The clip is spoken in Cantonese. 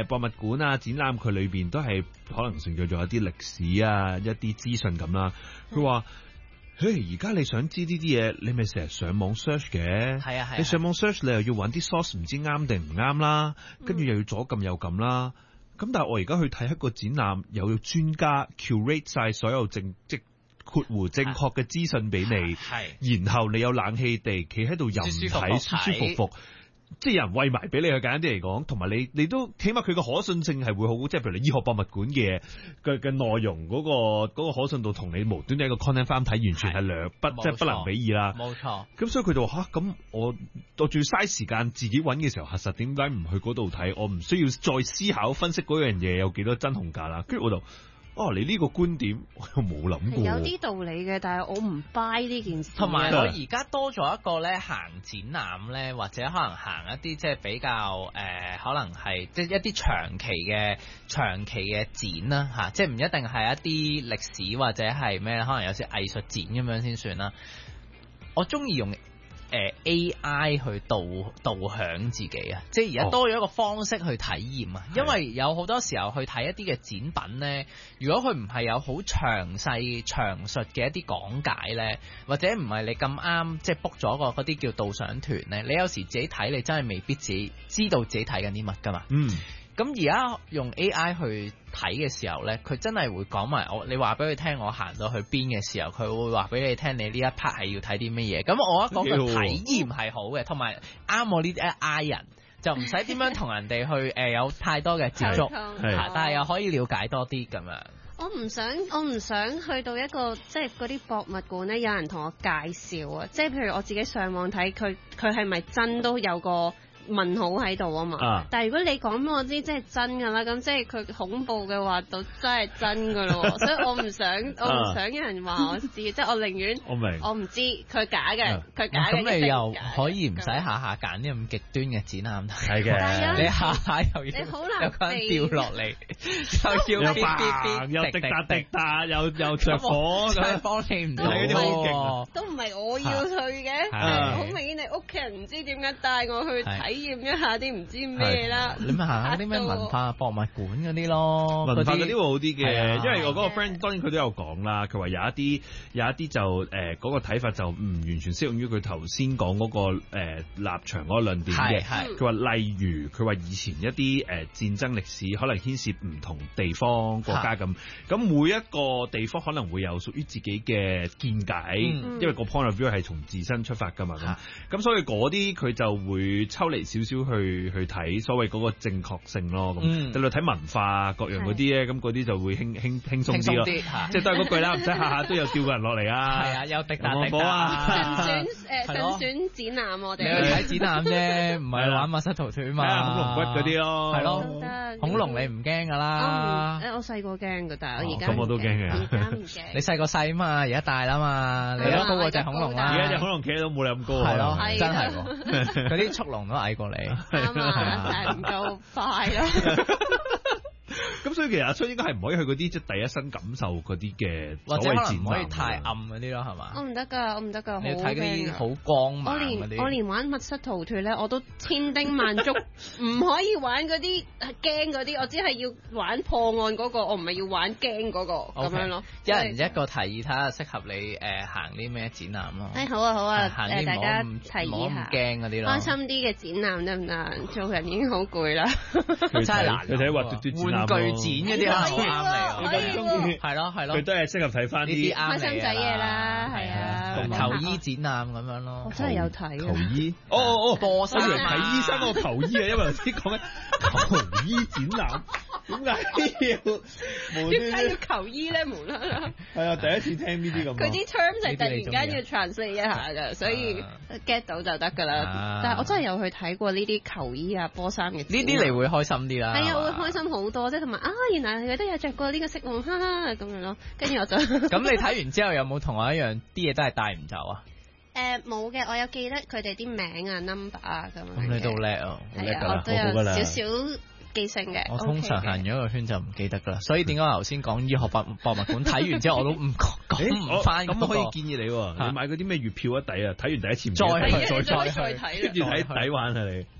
博物館啊展覽，佢裏邊都係可能承載咗一啲歷史啊一啲資訊咁啦。佢話。而家你想知呢啲嘢，你咪成日上網 search 嘅。 係啊， 你上網 search，你又要揾啲 source 唔知啱定唔啱啦，跟住又要左撳右撳啦。咁但係我而家去睇一個展覽，又要專家 curate 晒所有即括弧正確嘅資訊俾你，然後你有冷氣地企喺度任睇，舒舒服服。即係有人餵埋俾你，簡單啲嚟講，同埋你都起碼佢個可信性係會好，即係譬如你醫學博物館嘅內容嗰個可信度同你無端端一個 content farm 睇完全係即係不能比擬啦。 冇錯。 咁所以佢就話咁我仲要嘥時間自己揾嘅時候核實，點解唔去嗰度睇？我唔需要再思考分析嗰樣嘢有幾多真同假啦。跟住我就。你呢個觀點我又冇諗過， 有啲道理嘅，但係我唔 buy 呢件事。 同埋我而家多咗一個咧行展覽咧，或者可能行一啲即係比較可能係即係一啲長期嘅展啦嚇，即係唔一定係一啲歷史或者係咩，可能有啲藝術展咁樣先算啦。我中意用AI 去導響自己啊，即係而家多咗一個方式去體驗啊，因為有好多時候去睇一啲嘅展品咧，如果佢唔係有好詳細詳述嘅一啲講解咧，或者唔係你咁啱即係 book 咗個嗰啲叫導賞團咧，你有時自己睇你真係未必自己知道自己睇緊啲乜噶嘛。咁而家用 AI 去睇嘅時候咧，佢真係會講埋你話俾佢聽，我行到去邊嘅時候，佢會話俾你聽，你呢一 part 係要睇啲乜嘢。咁我覺得講個體驗係好嘅，同埋啱我呢啲 I 人，就唔使點樣同人哋去有太多嘅接觸，但係又可以了解多啲咁樣。 我唔想去到一個即係嗰啲博物館咧，有人同我介紹啊，即係譬如我自己上網睇佢係咪真都有個問號喺度啊嘛，但係如果你講俾我知即係真噶啦，咁即係佢恐怖嘅話就真係真噶咯，所以我唔想有人話我知，即係我寧願我唔知佢假嘅， 咁你又可以唔使下下揀啲咁極端嘅展覽睇嘅， 你下下又要有個人掉落嚟，又要又滴答又着火， 真係幫你唔到喎， 都唔係我要去嘅，好明顯你屋企人唔知點解帶我去睇。體驗一下啲唔知咩啦， 你咪行下啲咩文化博物館嗰啲咯， 文化嗰啲會好啲嘅，因為我嗰個 friend 當然佢都有講啦，佢話有一啲就嗰個睇法就唔完全適用於佢頭先講嗰個立場嗰個論點嘅。佢話例如佢話以前一啲戰爭歷史可能牽涉唔同地方國家咁每一個地方可能會有屬於自己嘅見解，因為個 point of view 係從自身出發㗎嘛，咁所以嗰啲佢就會抽離少少去睇所謂嗰個正確性咯，咁對你睇文化各樣嗰啲咧，咁嗰啲就會輕鬆啲咯，即係都係嗰句啦，唔使下下都有吊個人落嚟啊， 係啊，有滴答， 選展覽我哋， 你去睇展覽啫，唔係玩密室逃脫嘛， 恐龍骨嗰啲咯， 係咯，恐龍你唔驚噶啦， 我細個驚噶，但係我而家咁我都驚嘅， 而家唔驚， 你細個細嘛，而家大啦嘛，你而家高過隻恐龍啦， 而家隻恐龍企都冇你咁高， 係咯，真係，嗰啲速龍都矮過你， 啱啊，但係唔夠快咯。 咁所以其實阿春應該係唔可以去嗰啲即係第一身感受嗰啲嘅所謂展覽，或者可能唔可以太暗嗰啲咯，係嘛？ 我唔得㗎， 你要睇嗰啲好光猛嗰啲。 我連玩密室逃脫咧，我都千叮萬囑唔可以玩嗰啲驚嗰啲，我只係要玩破案嗰個，我唔係要玩驚嗰個咁樣咯。 一人一個提議，睇下適合你行啲咩展覽咯。 好啊， 行啲大家提議下， 驚嗰啲咯， 開心啲嘅展覽得唔得？做人已經好攰啦， 真係難。 你睇滑嘟嘟展覽。 具展嗰啲好啱你，係咯， 佢都係適合睇翻呢啲開心仔嘢啦，係啊， 球衣展覽咁樣咯。 我真係有睇球衣， 波衫睇醫生個球衣啊，因為頭先講緊球衣展覽，點解要球衣咧？無啦啦， 係啊，第一次聽呢啲咁。 佢啲 terms 係突然間要 translate 一下㗎，所以 get 到就得㗎啦。但係我真係有去睇過呢啲球衣啊、波衫嘅。呢啲你會開心啲啦。 係啊，會開心好多，即係同埋原來佢都有着過呢個色喎，哈哈咁樣咯。跟住我就咁你睇完之後有冇同我一樣啲嘢都係帶唔走啊？ 冇嘅，我有記得佢哋啲名啊、number 啊咁樣。 咁你都叻啊， 係啊，我都有少少記性嘅。 我通常行咗一個圈就唔記得㗎啦，所以點解我頭先講醫學博物館睇完之後我都唔講唔翻。 咁可以建議你，你買嗰啲咩月票一抵啊，睇完第一次唔再去跟住睇底玩啊你。